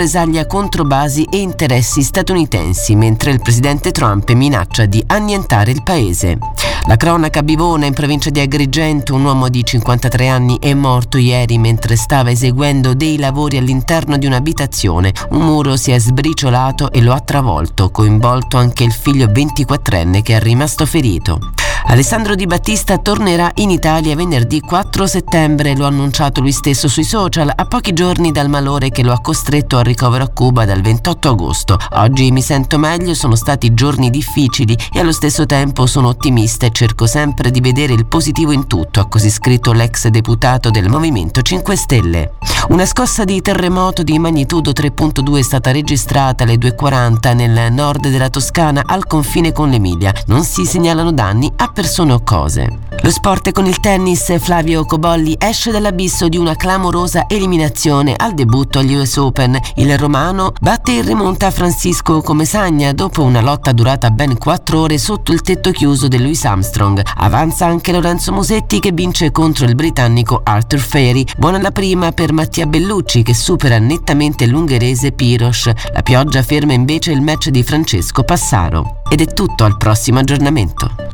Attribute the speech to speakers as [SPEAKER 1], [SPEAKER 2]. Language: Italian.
[SPEAKER 1] rappresaglia contro basi e interessi statunitensi, mentre il presidente Trump minaccia di annientare il paese. La cronaca bivona in provincia di Agrigento: un uomo di 53 anni è morto ieri mentre stava eseguendo dei lavori all'interno di un'abitazione. Un muro si è sbriciolato e lo ha travolto, coinvolto anche il figlio 24enne che è rimasto ferito. Alessandro Di Battista tornerà in Italia venerdì 4 settembre, lo ha annunciato lui stesso sui social, a pochi giorni dal malore che lo ha costretto al ricovero a Cuba dal 28 agosto. Oggi mi sento meglio, sono stati giorni difficili e allo stesso tempo sono ottimista e cerco sempre di vedere il positivo in tutto, ha così scritto l'ex deputato del Movimento 5 Stelle. Una scossa di terremoto di magnitudo 3.2 è stata registrata alle 2:40 nel nord della Toscana al confine con l'Emilia. Non si segnalano danni a persone o cose. Lo sport con il tennis: Flavio Cobolli esce dall'abisso di una clamorosa eliminazione al debutto agli US Open. Il romano batte in rimonta Francisco Comesaña dopo una lotta durata ben 4 ore sotto il tetto chiuso di Louis Armstrong. Avanza anche Lorenzo Musetti che vince contro il britannico Arthur Feri. Buona la prima per Mattia Bellucci che supera nettamente l'ungherese Piros. La pioggia ferma invece il match di Francesco Passaro. Ed è tutto, al prossimo aggiornamento.